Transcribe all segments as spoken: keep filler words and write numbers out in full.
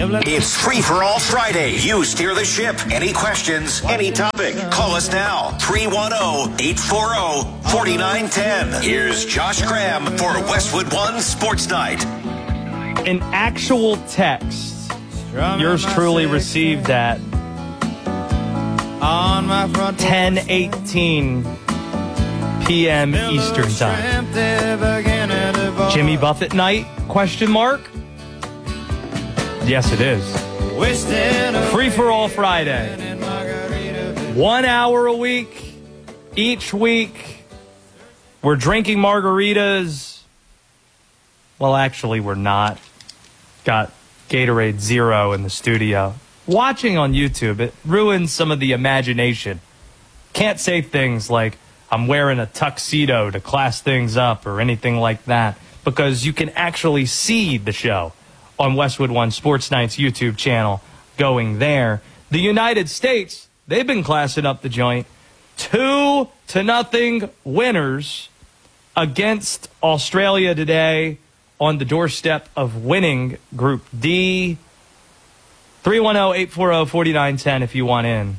It's Free for All Friday. You steer the ship. Any questions, any topic, call us now. three one zero, eight four zero, four nine one zero. Here's Josh Graham for Westwood One Sports Night. An actual text. Yours truly received at ten eighteen p.m. Eastern Time. Jimmy Buffett night? Question mark? Yes, it is. Free for All Friday. One hour a week, each week. We're drinking margaritas. Well, actually, we're not. Got Gatorade Zero in the studio. Watching on YouTube, it ruins some of the imagination. Can't say things like, I'm wearing a tuxedo to class things up or anything like that, because you can actually see the show on Westwood One Sports Night's YouTube channel going there. The United States, they've been classing up the joint. Two to nothing winners against Australia today on the doorstep of winning Group D. three one zero, eight four zero, four nine one zero if you want in.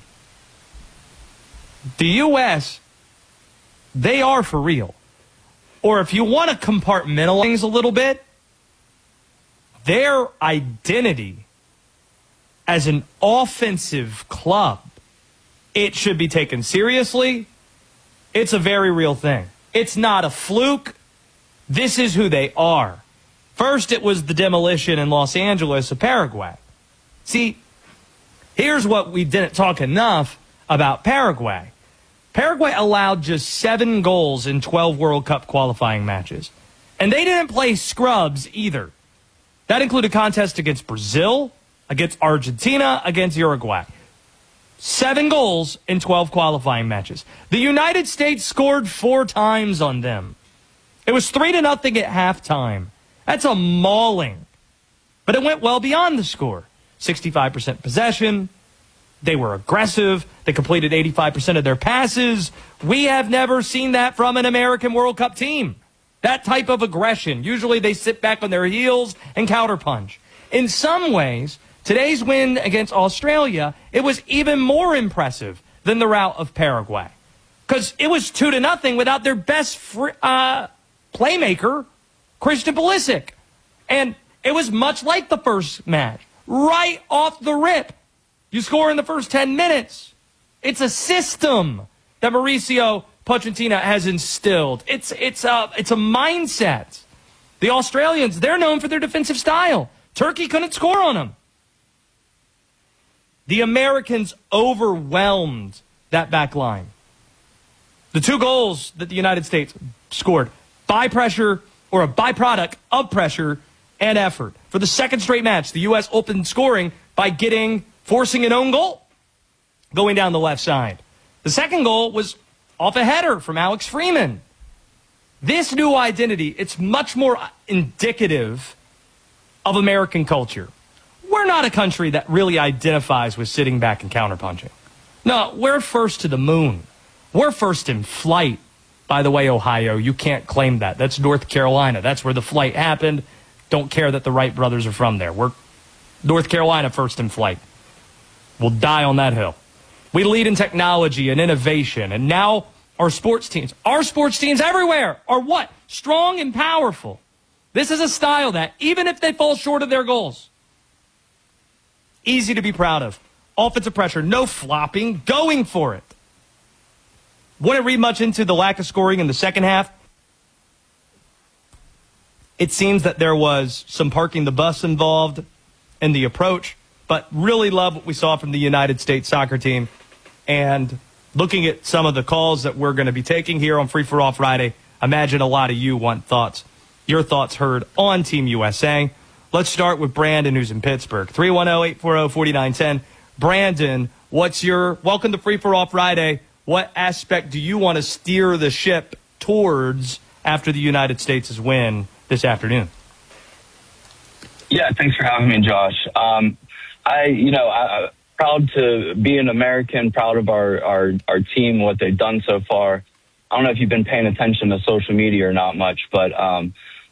The U S, they are for real. Or if you want to compartmentalize things a little bit, their identity as an offensive club, it should be taken seriously. It's a very real thing. It's not a fluke. This is who they are. First, it was the demolition in Los Angeles of Paraguay. See, here's what we didn't talk enough about Paraguay. Paraguay allowed just seven goals in twelve World Cup qualifying matches. And they didn't play scrubs either. That included contests against Brazil, against Argentina, against Uruguay. Seven goals in twelve qualifying matches. The United States scored four times on them. It was three to nothing at halftime. That's a mauling. But it went well beyond the score. sixty-five percent possession. They were aggressive. They completed eighty-five percent of their passes. We have never seen that from an American World Cup team. That type of aggression. Usually they sit back on their heels and counterpunch. In some ways, today's win against Australia, it was even more impressive than the rout of Paraguay. Because it was two to nothing without their best fr- uh, playmaker, Christian Pulisic. And it was much like the first match. Right off the rip. You score in the first ten minutes. It's a system that Mauricio Pochettino has instilled. It's it's a, it's a mindset. The Australians, they're known for their defensive style. Turkey couldn't score on them. The Americans overwhelmed that back line. The two goals that the United States scored by pressure or a byproduct of pressure and effort. For the second straight match, the U S opened scoring by getting, forcing an own goal going down the left side. The second goal was off a header from Alex Freeman. This new identity, it's much more indicative of American culture. We're not a country that really identifies with sitting back and counterpunching. No, we're first to the moon. We're first in flight. By the way, Ohio, you can't claim that. That's North Carolina. That's where the flight happened. Don't care that the Wright brothers are from there. We're North Carolina first in flight. We'll die on that hill. We lead in technology and innovation, and now our sports teams, our sports teams everywhere are what? Strong and powerful. This is a style that, even if they fall short of their goals, easy to be proud of. Offensive pressure, no flopping, going for it. Wouldn't read much into the lack of scoring in the second half. It seems that there was some parking the bus involved in the approach, but really love what we saw from the United States soccer team. And looking at some of the calls that we're going to be taking here on Free for All Friday, imagine a lot of you want thoughts, your thoughts heard on Team U S A. Let's start with Brandon, who's in Pittsburgh. three one zero, eight four zero, four nine one zero. Brandon, what's your, welcome to Free for All Friday. What aspect do you want to steer the ship towards after the United States' win this afternoon? Yeah, thanks for having me, Josh. Um, I, you know, I, proud to be an American, proud of our, our, our team, what they've done so far. I don't know if you've been paying attention to social media or not much, but um,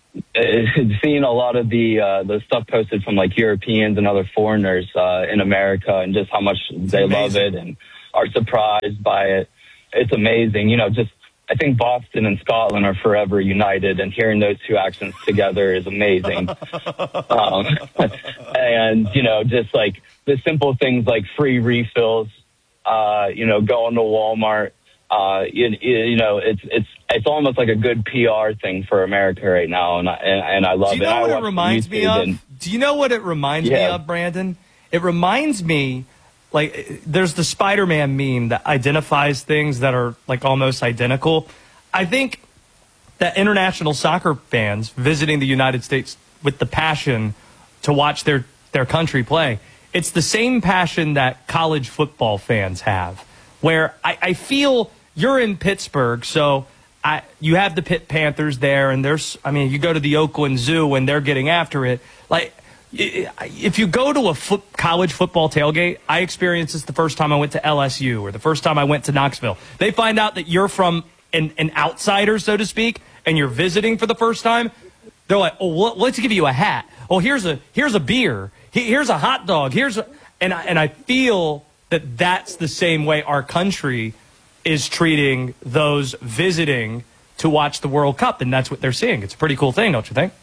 seeing a lot of the uh, the stuff posted from like Europeans and other foreigners uh, in America, and just how much it's they amazing. love it and are surprised by it. It's amazing. You know, just I think Boston and Scotland are forever united, and hearing those two accents together is amazing. um, and, you know, just like the simple things like free refills, uh, you know, going to Walmart. Uh, you, you know, it's it's it's almost like a good P R thing for America right now, and I, and, and I love it. Do you know I what it watch reminds me YouTube of? and- Do you know what it reminds me Yeah. of, Brandon? It reminds me, like, there's the Spider-Man meme that identifies things that are, like, almost identical. I think that international soccer fans visiting the United States with the passion to watch their, their country play, it's the same passion that college football fans have, where I, I feel you're in Pittsburgh, so I, you have the Pitt Panthers there, and there's, I mean, you go to the Oakland Zoo and they're getting after it. Like, if you go to a foot, college football tailgate, I experienced this the first time I went to L S U or the first time I went to Knoxville. They find out that you're from an, an outsider, so to speak, and you're visiting for the first time. They're like, oh, well, let's give you a hat. Oh, here's a here's a beer. Here's a hot dog. Here's a, and I, and I feel that that's the same way our country is treating those visiting to watch the World Cup, and that's what they're seeing. It's a pretty cool thing, don't you think?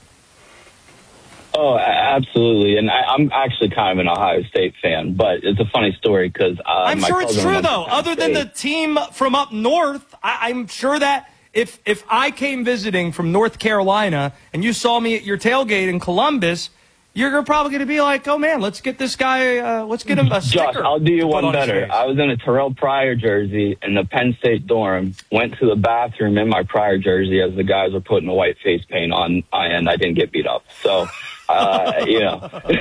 Oh, a- absolutely. And I, I'm actually kind of an Ohio State fan, but it's a funny story because uh, I'm my sure it's cousin true, went to though. Penn Other than the State. team from up north, I, I'm sure that if if I came visiting from North Carolina and you saw me at your tailgate in Columbus, you're probably going to be like, "Oh man, let's get this guy. Uh, let's get him a sticker." Josh, I'll do you to put one on his better. face. I was in a Terrell Pryor jersey in the Penn State dorm, went to the bathroom in my Pryor jersey as the guys were putting the white face paint on, and I didn't get beat up. So, uh, you know.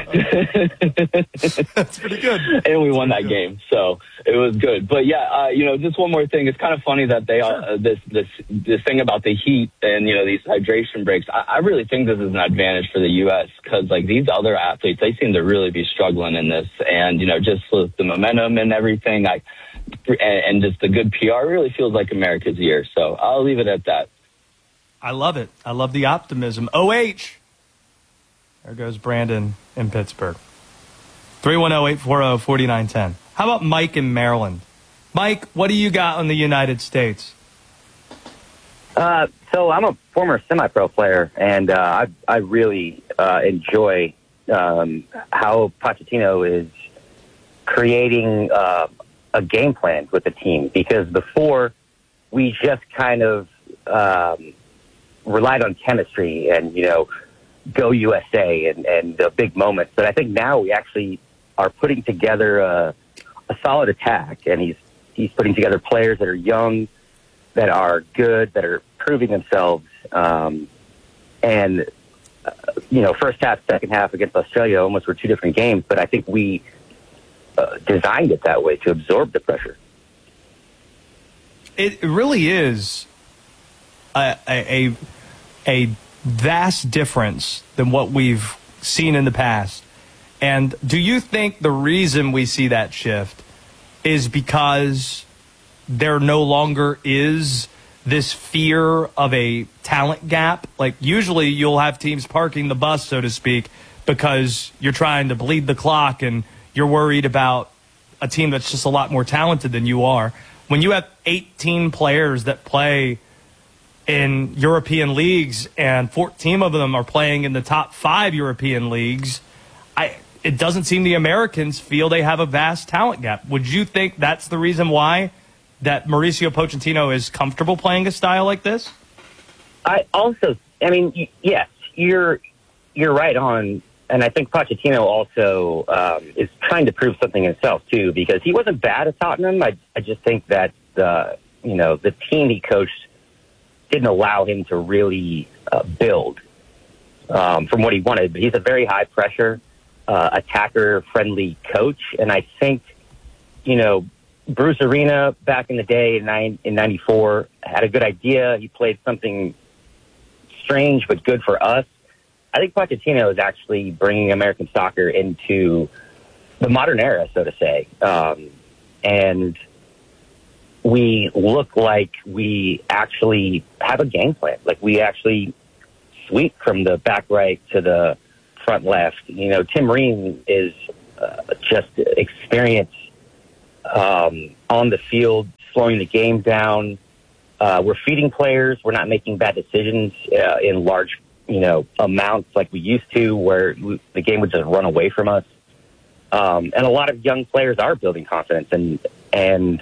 That's pretty good. And we won that game, so it was good. But yeah, uh, you know, just one more thing. It's kind of funny that they are uh, this this this thing about the heat and you know these hydration breaks. I, I really think this is an advantage for the U S because like these other athletes, they seem to really be struggling in this, and you know, just with the momentum and everything, I and, and just the good P R, it really feels like America's year. So I'll leave it at that. I love it. I love the optimism. O H. There goes Brandon in Pittsburgh. three one zero, eight four zero, four nine one zero. How about Mike in Maryland? Mike, what do you got on the United States? Uh, so I'm a former semi-pro player, and uh, I, I really uh, enjoy um, how Pochettino is creating uh, a game plan with the team. Because before, we just kind of um, relied on chemistry and, you know, go U S A and, and the big moments. But I think now we actually are putting together a, a solid attack, and he's he's putting together players that are young, that are good, that are proving themselves. Um, and, uh, you know, first half, second half against Australia almost were two different games, but I think we uh, designed it that way to absorb the pressure. It really is a, a, a vast difference than what we've seen in the past. And do you think the reason we see that shift is because there no longer is this fear of a talent gap? Like usually you'll have teams parking the bus, so to speak, because you're trying to bleed the clock and you're worried about a team that's just a lot more talented than you are. When you have eighteen players that play in European leagues and fourteen of them are playing in the top five European leagues, I it doesn't seem the Americans feel they have a vast talent gap. Would you think that's the reason why that Mauricio Pochettino is comfortable playing a style like this? I also, I mean, y- yes, you're you're right on, and I think Pochettino also um, is trying to prove something himself too, because he wasn't bad at Tottenham. I I just think that the you know the team he coached didn't allow him to really uh, build um, from what he wanted. But he's a very high pressure, uh, attacker friendly coach, and I think you know. Bruce Arena back in the day in nine, in ninety-four had a good idea. He played something strange but good for us. I think Pochettino is actually bringing American soccer into the modern era, so to say. Um, and we look like we actually have a game plan. Like we actually sweep from the back right to the front left. You know, Tim Ream is uh, just experience um, on the field, slowing the game down. Uh, we're feeding players. We're not making bad decisions uh, in large, you know, amounts like we used to, where we, the game would just run away from us. Um, and a lot of young players are building confidence, and and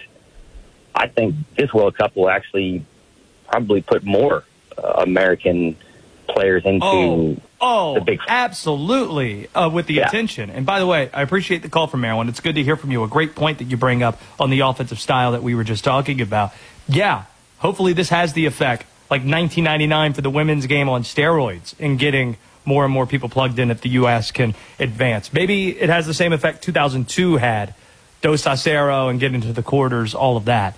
I think this World Cup will actually probably put more uh, American players into oh, oh, the big. Absolutely, uh, with the yeah. attention. And by the way, I appreciate the call from Maryland. It's good to hear from you. A great point that you bring up on the offensive style that we were just talking about. Yeah, hopefully this has the effect, like nineteen ninety-nine for the women's game on steroids, in getting more and more people plugged in if the U S can advance. Maybe it has the same effect two thousand two had, Dos a Cero and get into the quarters, all of that.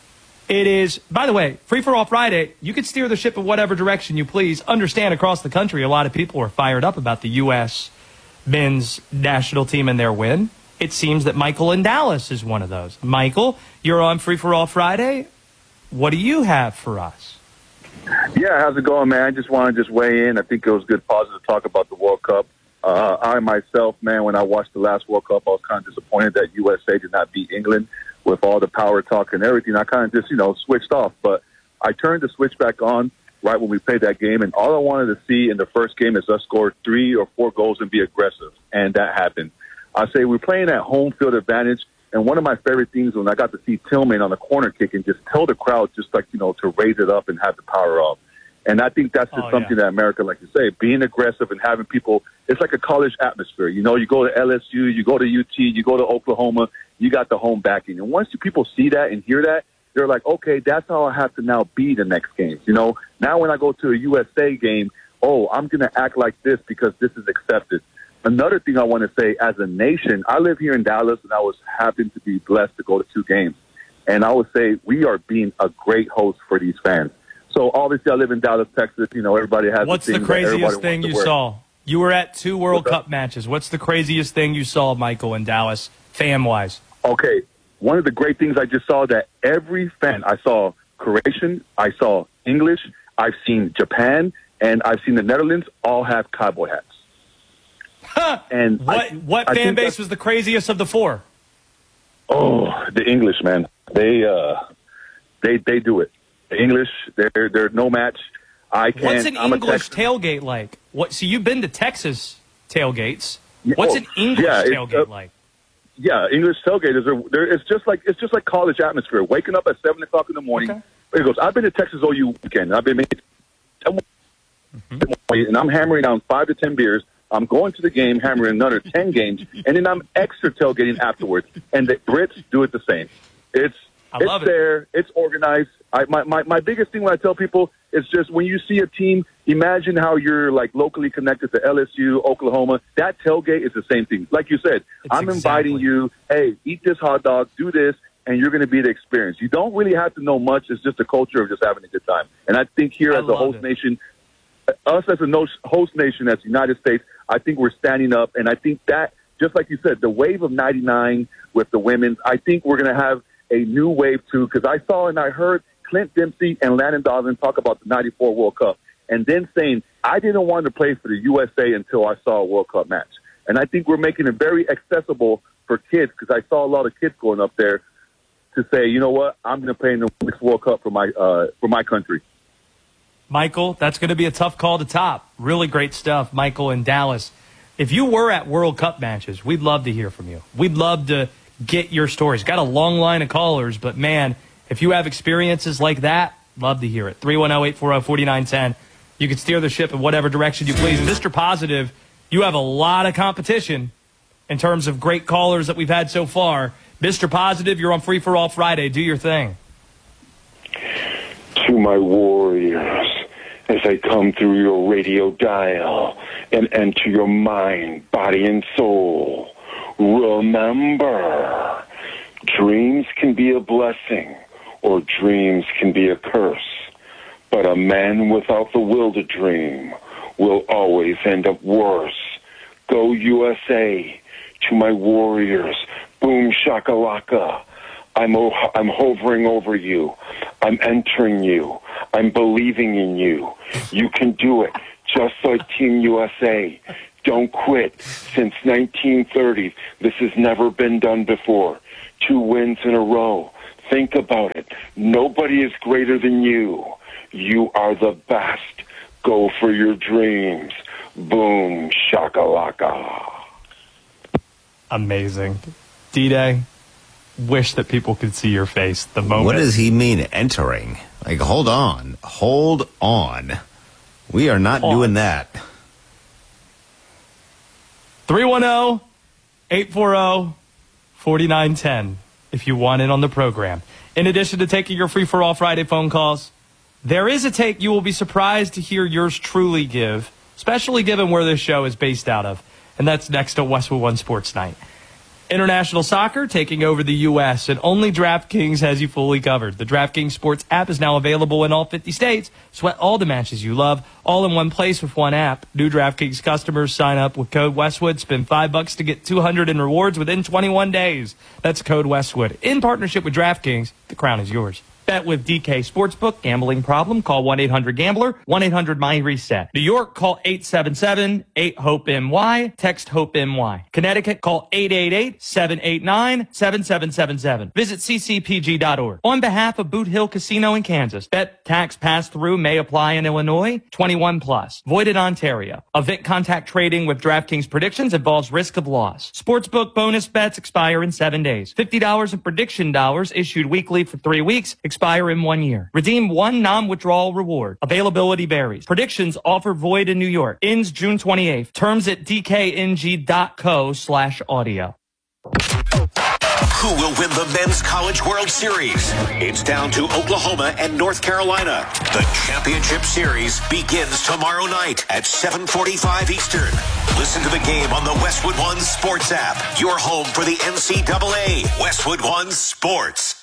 It is, by the way, Free for All Friday. You can steer the ship in whatever direction you please. Understand, across the country, a lot of people are fired up about the U S men's national team and their win. It seems that Michael in Dallas is one of those. Michael, you're on Free for All Friday. What do you have for us? Yeah, how's it going, man? I just want to just weigh in. I think it was good, positive talk about the World Cup. Uh, I myself, man, when I watched the last World Cup, I was kind of disappointed that U S A did not beat England with all the power talk and everything. I kind of just, you know, switched off. But I turned the switch back on right when we played that game, and all I wanted to see in the first game is us score three or four goals and be aggressive, and that happened. I say we're playing at home field advantage. And one of my favorite things when I got to see Tillman on the corner kick and just tell the crowd just like, you know, to raise it up and have the power up. And I think that's just oh, something yeah. that America, like you say, being aggressive and having people, it's like a college atmosphere. You know, you go to L S U, you go to U T, you go to Oklahoma, you got the home backing. And once you people see that and hear that, they're like, okay, that's how I have to now be the next games. You know, now when I go to a U S A game, oh, I'm going to act like this because this is accepted. Another thing I want to say, as a nation, I live here in Dallas, and I was happy to be blessed to go to two games. And I would say we are being a great host for these fans. So obviously I live in Dallas, Texas. You know, everybody has What's the, the craziest thing you wear. saw? You were at two World What's Cup that? matches. What's the craziest thing you saw, Michael, in Dallas, fan-wise? Okay, one of the great things I just saw that every fan, I saw Croatian, I saw English, I've seen Japan, and I've seen the Netherlands all have cowboy hats. And what I, what I fan base was the craziest of the four? Oh, the English, man. They uh, they they do it. The English, they're they're no match. I can't. What's an I'm English a tailgate like? What? So you've been to Texas tailgates. Yeah, What's oh, an English yeah, tailgate uh, like? Yeah, English tailgate is a, there, it's just like it's just like college atmosphere. Waking up at seven o'clock in the morning. Okay. There goes. I've been to Texas O U weekend. I've been mm-hmm. and I'm hammering down five to ten beers. I'm going to the game, hammering another ten games, and then I'm extra tailgating afterwards. And the Brits do it the same. It's I it's love it. there. It's organized. I, my, my, my biggest thing when I tell people is just when you see a team, imagine how you're like locally connected to L S U, Oklahoma. That tailgate is the same thing. Like you said, It's I'm inviting exactly. you, hey, eat this hot dog, do this, and you're going to be the experience. You don't really have to know much. It's just a culture of just having a good time. And I think here I as a love host it. nation, us as a no- host nation, as the United States, I think we're standing up. And I think that, just like you said, the wave of ninety-nine with the women's, I think we're going to have a new wave too, because I saw and I heard Clint Dempsey and Landon Donovan talk about the ninety-four World Cup and then saying, I didn't want to play for the U S A until I saw a World Cup match. And I think we're making it very accessible for kids, because I saw a lot of kids going up there to say, you know what, I'm going to play in the next World Cup for my uh, for my country. Michael, that's going to be a tough call to top. Really great stuff, Michael in Dallas. If you were at World Cup matches, we'd love to hear from you. We'd love to get your stories. Got a long line of callers, but man, if you have experiences like that, love to hear it. three one zero, eight four zero, four nine one zero. You can steer the ship in whatever direction you please. Mister Positive, you have a lot of competition in terms of great callers that we've had so far. Mister Positive, you're on Free for All Friday. Do your thing. To my warriors, as I come through your radio dial and enter your mind, body, and soul, remember, dreams can be a blessing or dreams can be a curse, but a man without the will to dream will always end up worse. Go U S A. To my warriors, boom shakalaka. I'm o- I'm hovering over you. I'm entering you. I'm believing in you. You can do it. just like Team U S A. Don't quit. Since nineteen thirty, this has never been done before. Two wins in a row. Think about it. Nobody is greater than you. You are the best. Go for your dreams. Boom, shakalaka. Amazing. D-Day, wish that people could see your face the moment. What does he mean, entering? Like, hold on. Hold on. We are not Hold. doing that. three one zero, eight four zero, four nine one zero if you want in on the program. In addition to taking your free-for-all Friday phone calls, there is a take you will be surprised to hear yours truly give, especially given where this show is based out of, and that's next to Westwood One Sports Night. International soccer taking over the U S, and only DraftKings has you fully covered. The DraftKings Sports app is now available in all fifty states. Sweat all the matches you love, all in one place with one app. New DraftKings customers sign up with code Westwood, spend five bucks to get two hundred in rewards within twenty-one days. That's code Westwood. In partnership with DraftKings, the crown is yours. Bet with D K Sportsbook. Gambling problem? Call one eight hundred gambler, one eight hundred my reset. New York, call eight seven seven, eight hope M Y. Text HOPE-M-Y. Connecticut, call eight eight eight, seven eight nine, seven seven seven seven. Visit c c p g dot org. On behalf of Boot Hill Casino in Kansas, bet tax pass-through may apply in Illinois. twenty-one plus. Void in Ontario. Event contact trading with DraftKings predictions involves risk of loss. Sportsbook bonus bets expire in seven days. fifty dollars in prediction dollars issued weekly for three weeks. Expire in one year. Redeem one non-withdrawal reward. Availability varies. Predictions offer void in New York. Ends June twenty-eighth. Terms at d k n g dot co slash audio. Who will win the Men's College World Series? It's down to Oklahoma and North Carolina. The championship series begins tomorrow night at seven forty-five Eastern. Listen to the game on the Westwood One Sports app. Your home for the N C double A. Westwood One Sports.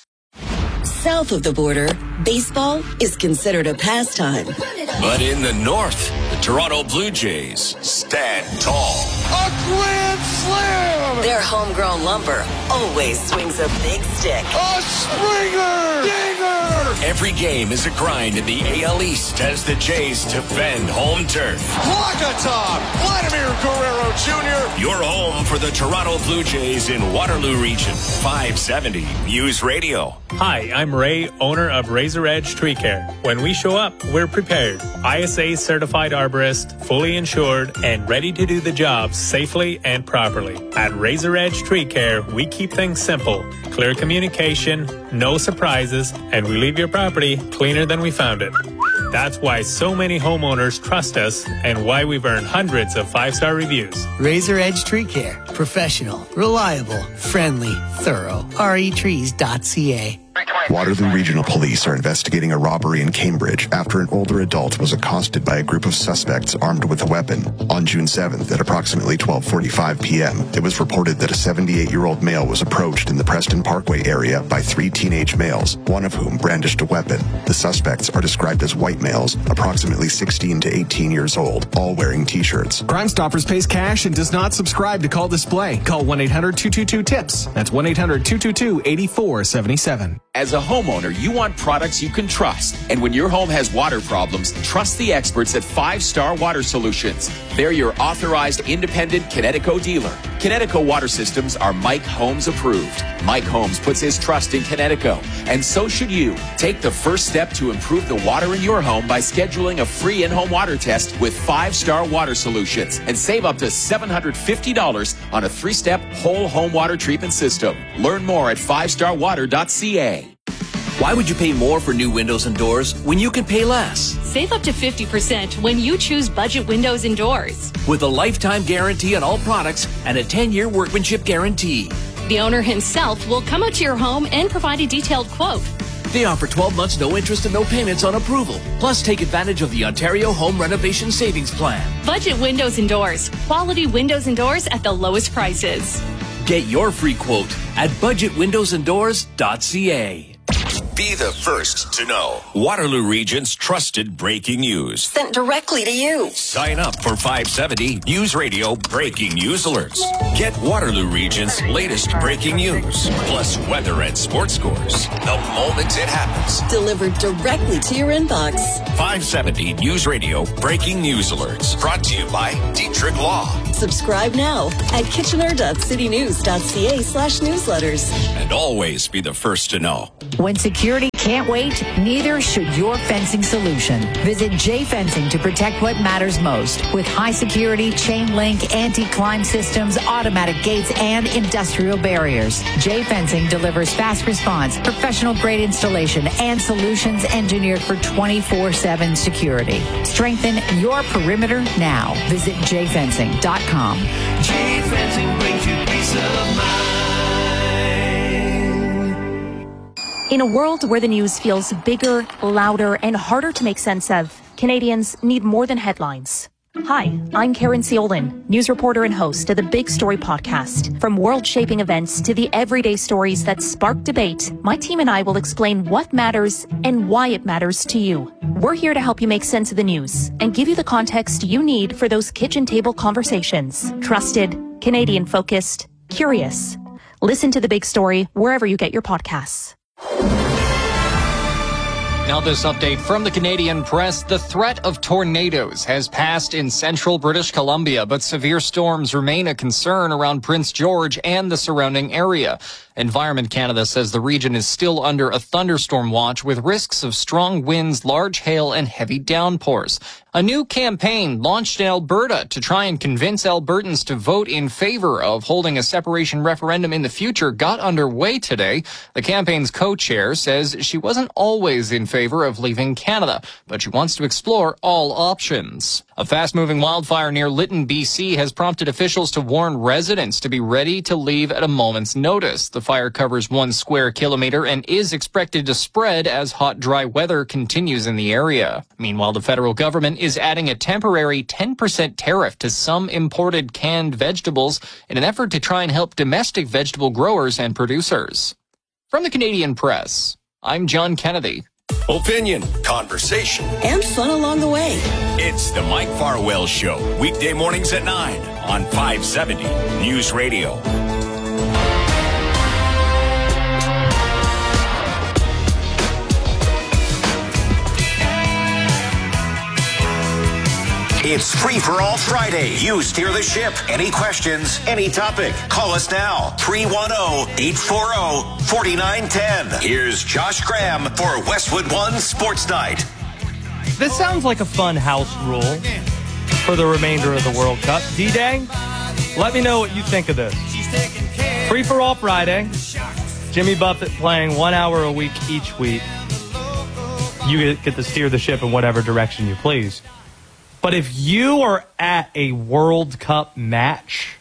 South of the border, baseball is considered a pastime. But in the north, the Toronto Blue Jays stand tall. A grand slam! Their homegrown lumber always swings a big stick. A Springer! Dinger! Every game is a grind in the A L East as the Jays defend home turf. Wakatop! Vladimir Guerrero Junior Your home for the Toronto Blue Jays in Waterloo Region. five seventy News Radio. Hi, I'm Ray, owner of Razor Edge Tree Care. When we show up, we're prepared. I S A certified arborist, fully insured, and ready to do the job safely and properly. At Razor Edge Tree Care, we keep things simple. Clear communication, no surprises, and we leave your property cleaner than we found it. That's why so many homeowners trust us and why we've earned hundreds of five-star reviews. Razor Edge Tree Care. Professional, reliable, friendly, thorough. R E trees dot c a. Waterloo Regional Police are investigating a robbery in Cambridge after an older adult was accosted by a group of suspects armed with a weapon. On June seventh at approximately twelve forty-five p.m., it was reported that a seventy-eight-year-old male was approached in the Preston Parkway area by three teenage males, one of whom brandished a weapon. The suspects are described as white males, approximately sixteen to eighteen years old, all wearing T-shirts. Crime Stoppers pays cash and does not subscribe to Call Display. Call one eight hundred two two two TIPS. That's one eight hundred two two two eight four seven seven. As a homeowner, you want products you can trust. And when your home has water problems, trust the experts at Five Star Water Solutions. They're your authorized independent Connecticut dealer. Connecticut Water Systems are Mike Holmes approved. Mike Holmes puts his trust in Connecticut, and so should you. Take the first step to improve the water in your home by scheduling a free in-home water test with Five Star Water Solutions and save up to seven hundred fifty dollars on a three-step whole home water treatment system. Learn more at five star water dot c a. Why would you pay more for new windows and doors when you can pay less? Save up to fifty percent when you choose Budget Windows and Doors. With a lifetime guarantee on all products and a ten-year workmanship guarantee. The owner himself will come out to your home and provide a detailed quote. They offer twelve months no interest and no payments on approval. Plus, take advantage of the Ontario Home Renovation Savings Plan. Budget Windows and Doors. Quality windows and doors at the lowest prices. Get your free quote at budget windows and doors dot c a. Be the first to know. Waterloo Region's trusted breaking news. Sent directly to you. Sign up for five seventy News Radio breaking news alerts. Get Waterloo Region's latest breaking news, plus weather and sports scores the moment it happens. Delivered directly to your inbox. five seventy News Radio breaking news alerts. Brought to you by Dietrich Law. Subscribe now at kitchener.citynews.ca slash newsletters. And always be the first to know. When security can't wait, neither should your fencing solution. Visit J Fencing to protect what matters most. With high security, chain link, anti-climb systems, automatic gates, and industrial barriers. J Fencing delivers fast response, professional grade installation, and solutions engineered for twenty-four seven security. Strengthen your perimeter now. Visit j fencing dot com. J Fencing brings you peace of mind. In a world where the news feels bigger, louder, and harder to make sense of, Canadians need more than headlines. Hi, I'm Karen Seolin, news reporter and host of the Big Story podcast. From world-shaping events to the everyday stories that spark debate, my team and I will explain what matters and why it matters to you. We're here to help you make sense of the news and give you the context you need for those kitchen table conversations. Trusted, Canadian-focused, curious. Listen to The Big Story wherever you get your podcasts. Now this update from the Canadian press. The threat of tornadoes has passed in central British Columbia, but severe storms remain a concern around Prince George and the surrounding area. Environment Canada says the region is still under a thunderstorm watch with risks of strong winds, large hail, and heavy downpours. A new campaign launched in Alberta to try and convince Albertans to vote in favor of holding a separation referendum in the future got underway today. The campaign's co-chair says she wasn't always in favor of leaving Canada, but she wants to explore all options. A fast-moving wildfire near Lytton, B C has prompted officials to warn residents to be ready to leave at a moment's notice. The fire covers one square kilometer and is expected to spread as hot, dry weather continues in the area. Meanwhile, the federal government is adding a temporary ten percent tariff to some imported canned vegetables in an effort to try and help domestic vegetable growers and producers. From the Canadian press, I'm John Kennedy. Opinion, conversation, and fun along the way. It's the Mike Farwell Show, weekday mornings at nine on five seventy News Radio. It's Free for All Friday. You steer the ship. Any questions, any topic. Call us now. three one zero, eight four zero, four nine one zero. Here's Josh Graham for Westwood One Sports Night. This sounds like a fun house rule for the remainder of the World Cup. D-Day, let me know what you think of this. Free for All Friday. Jimmy Buffett playing one hour a week each week. You get to steer the ship in whatever direction you please. But if you are at a World Cup match,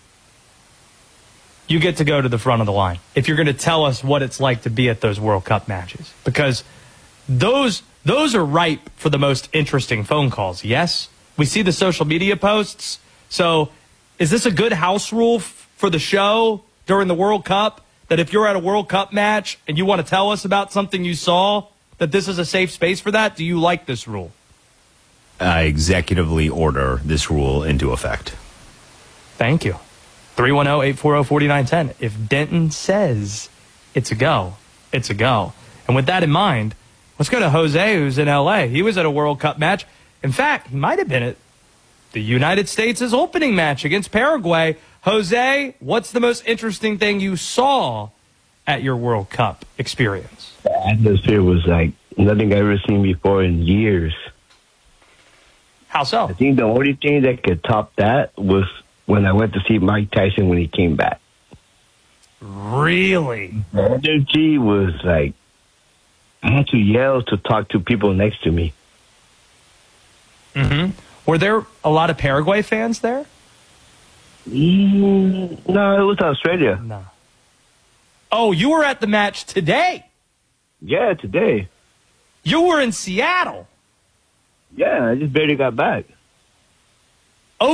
you get to go to the front of the line. If you're going to tell us what it's like to be at those World Cup matches. Because those those are ripe for the most interesting phone calls, yes? We see the social media posts. So is this a good house rule f- for the show during the World Cup? That if you're at a World Cup match and you want to tell us about something you saw, that this is a safe space for that? Do you like this rule? I executively order this rule into effect. Thank you. three one zero, eight four zero, four nine one zero. If Denton says it's a go, it's a go. And with that in mind, let's go to Jose, who's in L A. He was at a World Cup match. In fact, he might have been at the United States' opening match against Paraguay. Jose, what's the most interesting thing you saw at your World Cup experience? The atmosphere was like nothing I've ever seen before in years. How so? I think the only thing that could top that was when I went to see Mike Tyson when he came back. Really? The energy was like, I had to yell to talk to people next to me. Mm-hmm. Were there a lot of Paraguay fans there? Mm, no, it was Australia. No. Oh, you were at the match today? Yeah, today. You were in Seattle? Yeah, I just barely got back.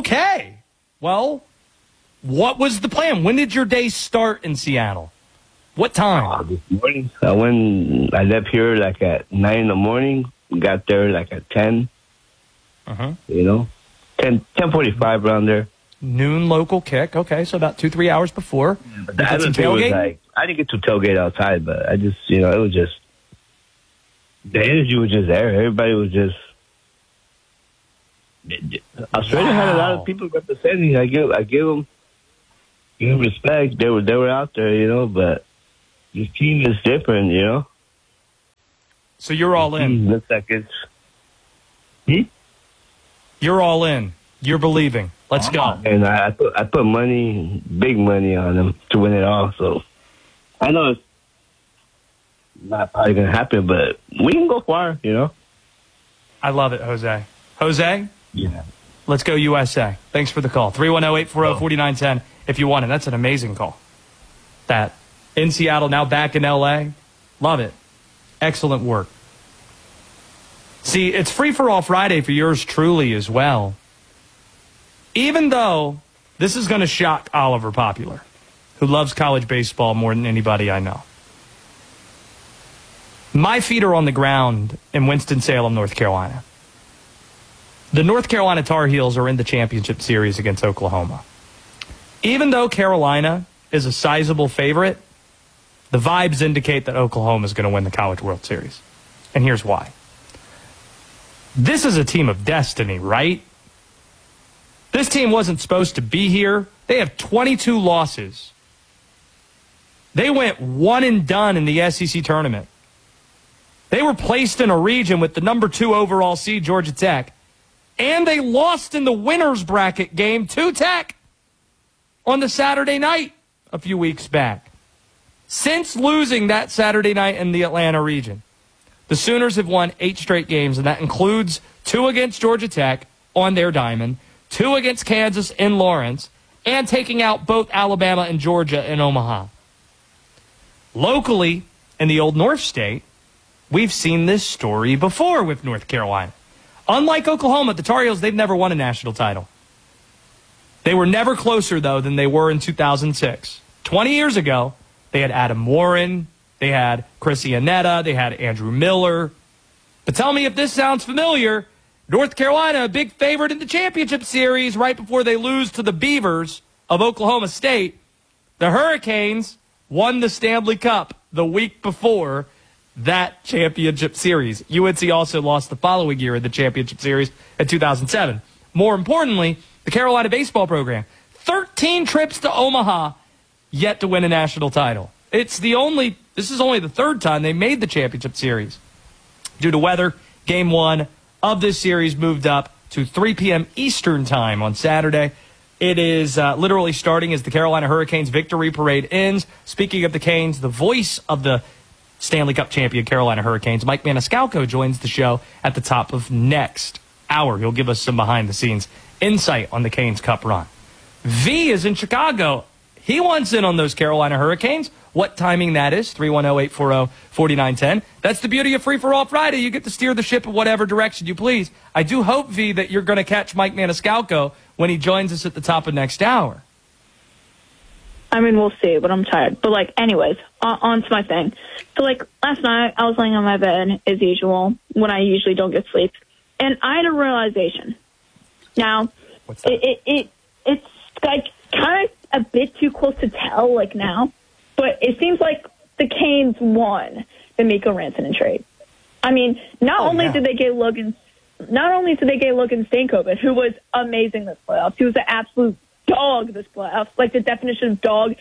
Okay. Well, what was the plan? When did your day start in Seattle? What time? Uh, this morning. I went. I left here like at nine in the morning. Got there like at ten. Uh huh. You know, ten ten forty five around there. Noon local kick. Okay, so about two three hours before. Yeah, but the atmosphere was like, I didn't get to tailgate outside, but I just, you know, it was just, the energy was just there. Everybody was just. Australia wow. had a lot of people representing. I give, I give them, give them respect. They were, they were out there, you know. But this team is different, you know. So you're all in. Looks like it's. Hmm? You're all in. You're believing. Let's go. And I, I put, I put money, big money on them to win it all. So I know it's not probably gonna happen, but we can go far, you know. I love it, Jose. Jose. Yeah. Let's go U S A. Thanks for the call. three one zero, eight four zero, four nine one zero if you want it. That's an amazing call. That in Seattle, now back in L A. Love it. Excellent work. See, it's free-for-all Friday for yours truly as well. Even though this is going to shock Oliver Popular, who loves college baseball more than anybody I know. My feet are on the ground in Winston-Salem, North Carolina. The North Carolina Tar Heels are in the championship series against Oklahoma. Even though Carolina is a sizable favorite, the vibes indicate that Oklahoma is going to win the College World Series. And here's why. This is a team of destiny, right? This team wasn't supposed to be here. They have twenty-two losses. They went one and done in the S E C tournament. They were placed in a region with the number two overall seed, Georgia Tech. And they lost in the winner's bracket game to Tech on the Saturday night a few weeks back. Since losing that Saturday night in the Atlanta region, the Sooners have won eight straight games, and that includes two against Georgia Tech on their diamond, two against Kansas in Lawrence, and taking out both Alabama and Georgia in Omaha. Locally, in the Old North State, we've seen this story before with North Carolina. Unlike Oklahoma, the Tar Heels, they've never won a national title. They were never closer, though, than they were in two thousand six. twenty years ago, they had Adam Warren, they had Chris Iannetta, they had Andrew Miller. But tell me if this sounds familiar. North Carolina, a big favorite in the championship series right before they lose to the Beavers of Oklahoma State. The Hurricanes won the Stanley Cup the week before that championship series. U N C also lost the following year in the championship series in two thousand seven. More importantly, the Carolina baseball program, thirteen trips to Omaha, yet to win a national title. It's the only, this is only the third time they made the championship series. Due to weather, game one of this series moved up to three p.m. Eastern time on Saturday. It is uh, literally starting as the Carolina Hurricanes victory parade ends. Speaking of the Canes, the voice of the Stanley Cup champion Carolina Hurricanes, Mike Maniscalco, joins the show at the top of next hour. He'll give us some behind-the-scenes insight on the Canes Cup run. V is in Chicago. He wants in on those Carolina Hurricanes. What timing that is, three one zero, eight four zero, four nine one zero. That's the beauty of Free For All Friday. You get to steer the ship in whatever direction you please. I do hope, V, that you're going to catch Mike Maniscalco when he joins us at the top of next hour. I mean, we'll see, but I'm tired. But, like, anyways, on, on to my thing. So, like, last night I was laying on my bed, as usual, when I usually don't get sleep, and I had a realization. Now, it, it, it it's, like, kind of a bit too close to tell, like, now, but it seems like the Canes won the Mikko Rantanen trade. I mean, not oh, only yeah. did they get Logan, not only did they get Logan Stankoven, who was amazing this playoffs, he was an absolute dog this playoffs, like the definition of dog.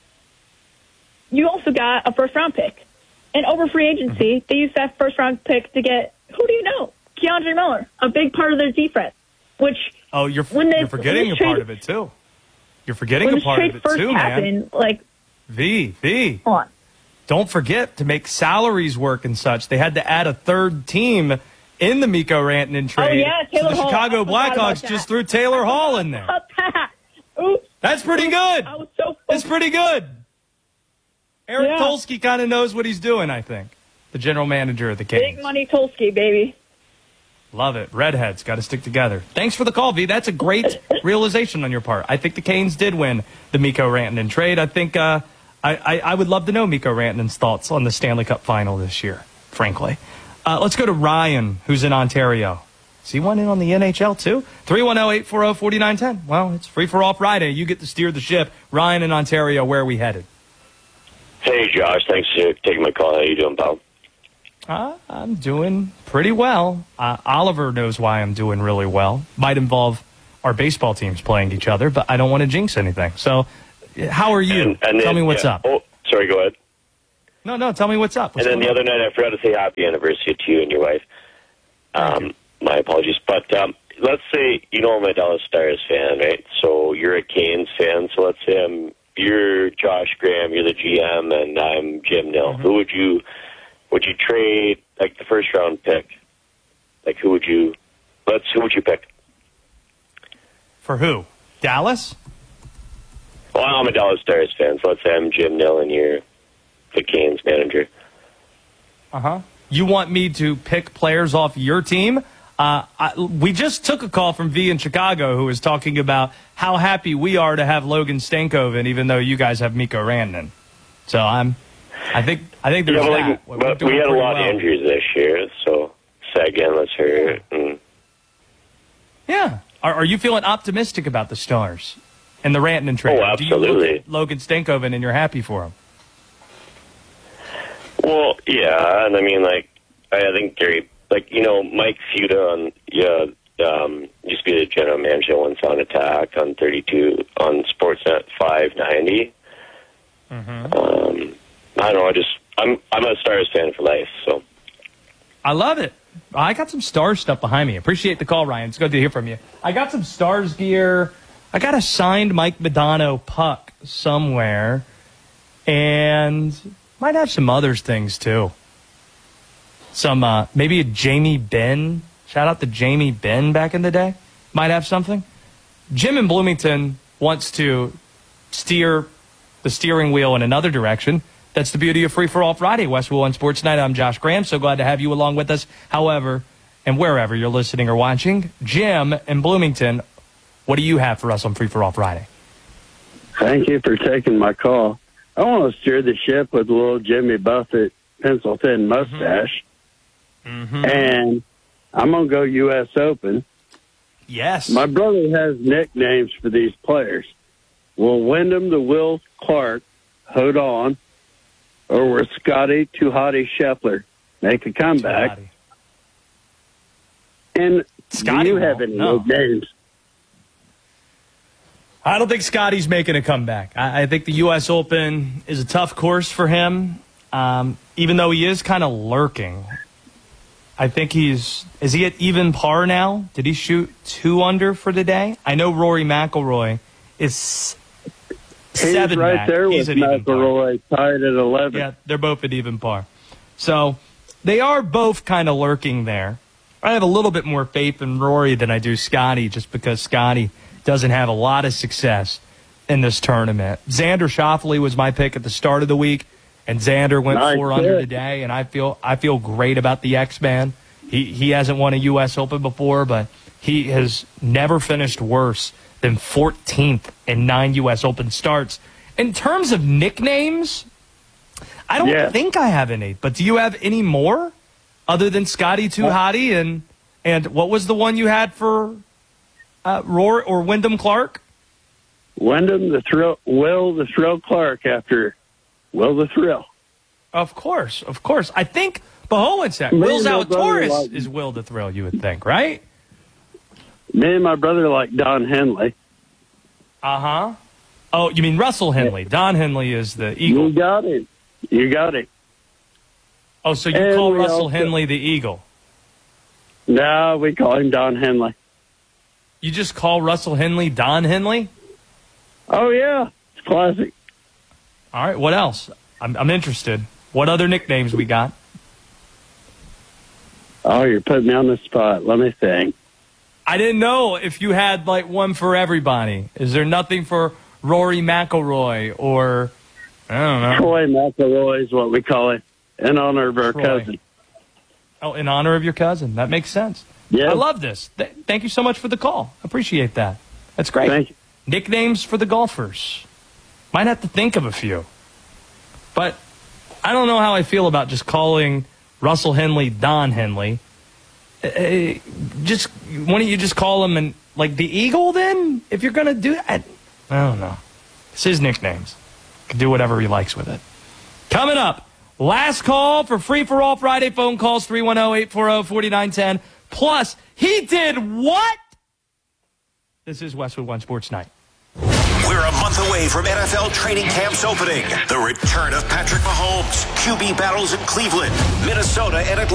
You also got a first-round pick. And over free agency, they used that first-round pick to get, who do you know? Keandre Miller, a big part of their defense. Which oh, you're, when they, you're forgetting a trade, part of it, too. You're forgetting when a part of it, first too, happened, man. Like, V, V. Hold on. Don't forget to make salaries work and such. They had to add a third team in the Mikko Rantanen trade. Oh, yeah, Taylor so the Hall. Chicago Blackhawks just threw Taylor Hall in there. Oops. That's pretty good. I was so That's pretty good. Eric yeah. Tulsky kind of knows what he's doing, I think. The general manager of the Canes. Big money Tulsky, baby. Love it. Redheads got to stick together. Thanks for the call, V. That's a great realization on your part. I think the Canes did win the Mikko Rantanen trade. I think uh, I, I, I would love to know Mikko Rantanen's thoughts on the Stanley Cup final this year, frankly. Uh, let's go to Ryan, who's in Ontario. Is he one in on the N H L, too? three one zero, eight four zero, four nine one zero. Well, it's free-for-all Friday. You get to steer the ship. Ryan in Ontario, where are we headed? Hey, Josh. Thanks for taking my call. How you doing, pal? Uh, I'm doing pretty well. Uh, Oliver knows why I'm doing really well. Might involve our baseball teams playing each other, but I don't want to jinx anything. So, how are you? And, and tell then, me what's yeah. up. Oh, sorry, go ahead. No, no, tell me what's up. What's and then the on? other night, I forgot to say happy anniversary to you and your wife. Um, you. My apologies. But um, let's say, you know, I'm a Dallas Stars fan, right? So you're a Canes fan. So let's say I'm, you're Josh Graham, you're the G M, and I'm Jim Nill. Mm-hmm. Who would you would you trade, like the first round pick? Like who would you, let's, who would you pick? For who? Dallas? Well, I'm a Dallas Stars fan, so let's say I'm Jim Nill and you're the Canes manager. Uh-huh. You want me to pick players off your team? Uh, I, we just took a call from V in Chicago who was talking about how happy we are to have Logan Stankoven, even though you guys have Mikko Rantanen. So I'm, I think, I think there's yeah, but that. Like, but we had a lot well. of injuries this year, so Sagan was hurt. And... Yeah. Are, are you feeling optimistic about the Stars and the Rantanen trade? Oh, absolutely. Do you look at Logan Stankoven and you're happy for him? Well, yeah, and I mean, like, I think Gary, like, you know, Mike Fuda on, yeah, um, used to be the general manager once on Attack on thirty-two on Sportsnet five ninety. Mm-hmm. Um, I don't know. I just I'm I'm a Stars fan for life. So I love it. I got some Stars stuff behind me. Appreciate the call, Ryan. It's good to hear from you. I got some Stars gear. I got a signed Mike Modano puck somewhere, and might have some other things too. Some uh, maybe a Jamie Benn. Shout out to Jamie Benn back in the day. Might have something. Jim in Bloomington wants to steer the steering wheel in another direction. That's the beauty of Free for All Friday, Westwood One Sports Night. I'm Josh Graham. So glad to have you along with us. However, and wherever you're listening or watching, Jim in Bloomington, what do you have for us on Free for All Friday? Thank you for taking my call. I want to steer the ship with a little Jimmy Buffett pencil thin mustache. Mm-hmm. And I'm going to go U S Open. Yes. My brother has nicknames for these players. Will Wyndham the Will Clark hold on, or will Scotty Too Hottie Scheffler make a comeback? And Scotty do you won't, have any no. nicknames? I don't think Scotty's making a comeback. I, I think the U S Open is a tough course for him, um, even though he is kind of lurking. I think he's – is he at even par now? Did he shoot two under for the day? I know Rory McIlroy is seven. He's right back. there He's with at even par. McIlroy, tied at eleven. Yeah, they're both at even par. So they are both kind of lurking there. I have a little bit more faith in Rory than I do Scotty, just because Scotty doesn't have a lot of success in this tournament. Xander Schauffele was my pick at the start of the week. And Xander went nice four pick. under today, and I feel I feel great about the X-Man. He he hasn't won a U S Open before, but he has never finished worse than fourteenth in nine U S Open starts. In terms of nicknames, I don't yeah. think I have any. But do you have any more other than Scotty Too Hottie? And and what was the one you had for uh, Roar or Wyndham Clark? Wyndham the Thrill, Will the Thrill Clark after. Will the Thrill. Of course, of course. I think Bohowitzek, Will Zalatoris like, is Will the Thrill, you would think, right? Me and my brother like Don Henley. Uh-huh. Oh, you mean Russell Henley. Don Henley is the Eagle. You got it. You got it. Oh, so you and call Russell also, Henley the Eagle? No, we call him Don Henley. You just call Russell Henley Don Henley? Oh, yeah. It's classic. All right, what else? I'm, I'm interested. What other nicknames we got? Oh, you're putting me on the spot. Let me think. I didn't know if you had, like, one for everybody. Is there nothing for Rory McIlroy or, I don't know. Troy McIlroy is what we call it, in honor of our Troy. cousin. Oh, in honor of your cousin. That makes sense. Yeah. I love this. Th- thank you so much for the call. Appreciate that. That's great. Thank you. Nicknames for the golfers. Might have to think of a few. But I don't know how I feel about just calling Russell Henley Don Henley. Uh, just why don't you just call him and like the Eagle then? If you're gonna do that, I don't know. It's his nicknames. He can do whatever he likes with it. Coming up, last call for free for all Friday phone calls three one zero, eight four zero, four nine one zero. Plus, he did what? This is Westwood One Sports Night. We're a month away from N F L training camps opening. The return of Patrick Mahomes, Q B battles in Cleveland, Minnesota, and Atlanta.